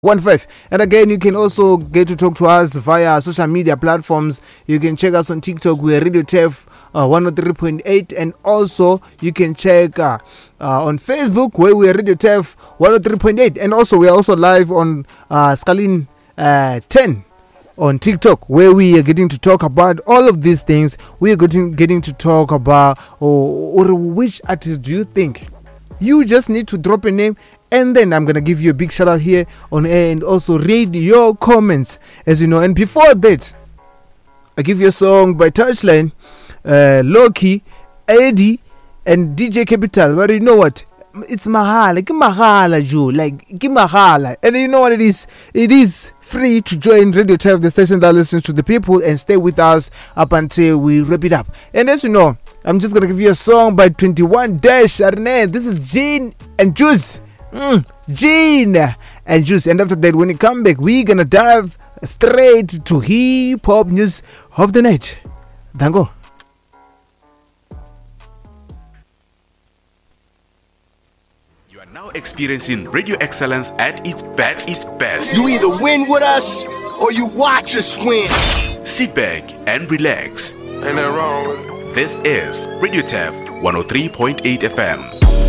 15. And again, you can also get to talk to us via social media platforms. You can check us on TikTok. We're Radio TEF 103.8, and also you can check on Facebook where we're Radio TEF 103.8, and also we're also live on Skalin 10 on TikTok, where we are getting to talk about all of these things. We are getting to talk about or which artist do you think? You just need to drop a name, and then I'm gonna give you a big shout out here on air, and also read your comments, as you know. And before that, I give you a song by Touchline, Loki, Eddie, and DJ Capital. But you know what? It's mahala, Joe, mahala. And you know what it is? It is free to join Radio TEF, the station that listens to the people, and stay with us up until we wrap it up. And as you know, I'm just gonna give you a song by 21 Dash Arne. This is Gene and Juice. Gene and Juice. And after that, when we come back, we're gonna dive straight to hip hop news of the night. Dango. Now experiencing radio excellence at its best. You either win with us or you watch us win. Sit back and relax. Ain't that wrong with it? This is Radio TEF 103.8 FM.